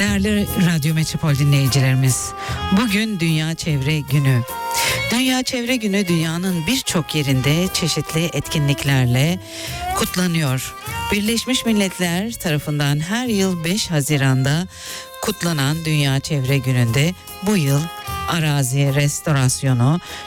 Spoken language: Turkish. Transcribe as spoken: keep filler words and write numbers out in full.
Değerli Radyo Metropol dinleyicilerimiz, bugün Dünya Çevre Günü. Dünya Çevre Günü dünyanın birçok yerinde çeşitli etkinliklerle kutlanıyor. Birleşmiş Milletler tarafından her yıl beş Haziran'da kutlanan Dünya Çevre Günü'nde bu yıl arazi restorasyonu,